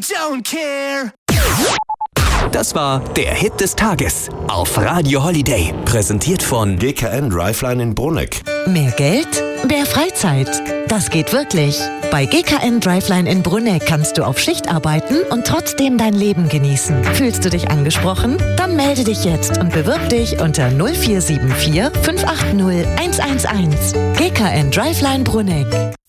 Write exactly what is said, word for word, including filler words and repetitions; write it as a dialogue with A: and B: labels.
A: don't care.
B: Das war der Hit des Tages auf Radio Holiday. Präsentiert von
C: G K N Driveline in Bruneck.
D: Mehr Geld? Mehr Freizeit. Das geht wirklich. Bei G K N Driveline in Bruneck kannst du auf Schicht arbeiten und trotzdem dein Leben genießen. Fühlst du dich angesprochen? Dann melde dich jetzt und bewirb dich unter null vier sieben vier fünf acht null eins eins eins. G K N Driveline Bruneck.